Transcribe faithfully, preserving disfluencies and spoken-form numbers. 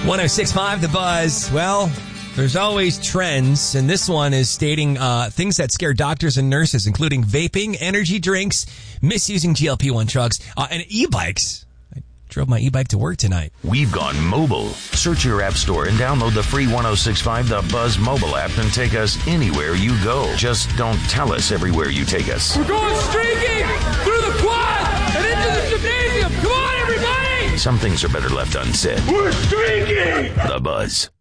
one oh six point five The Buzz. Well, there's always trends, and this one is stating uh, things that scare doctors and nurses, including vaping, energy drinks, misusing G L P one drugs, uh, and e-bikes. I drove my e-bike to work tonight. We've gone mobile. Search your app store and download the free one oh six point five The Buzz mobile app and take us anywhere you go. Just don't tell us everywhere you take us. We're going streaking through the quad and into the gymnasium. Come on, everybody! Some things are better left unsaid. We're streaking! The Buzz.